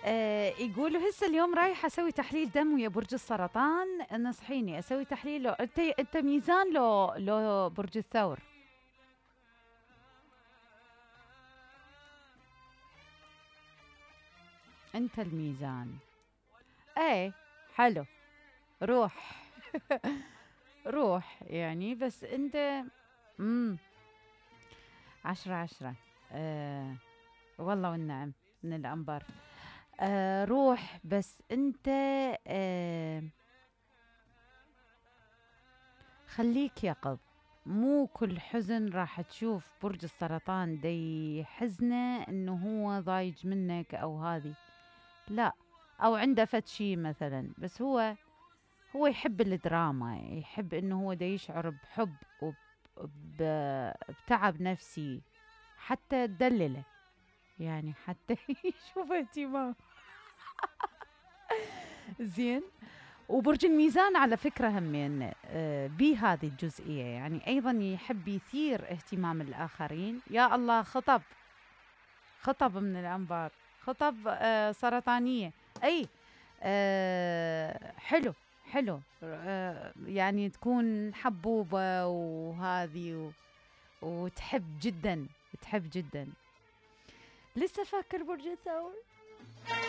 يقولوا هسه اليوم رايحة أسوي تحليل دم ويا برج السرطان، نصحيني أسوي تحليل لو أنت ميزان لو برج الثور. أنت الميزان. إيه حلو، روح. روح يعني، بس أنت امم 10/10. آه والله والنعم من الأنبار. روح، بس أنت آه خليك يقظ. مو كل حزن راح تشوف برج السرطان دي حزنه انه هو ضايج منك او هذه، لا، او عنده فد شي مثلا، بس هو يحب الدراما، يحب انه هو دا يشعر بحب وبتعب نفسي، حتى تدلله يعني، حتى يشوف اهتمام. زين. وبرج الميزان على فكرة همين بهذه الجزئية، يعني أيضا يحب يثير اهتمام الآخرين. يا الله، خطب من الأنبار، خطب سرطانية. أي حلو، حلو. يعني تكون حبوبة وهذه وتحب جدا، تحب جدا. لسه فاكر برج الثور؟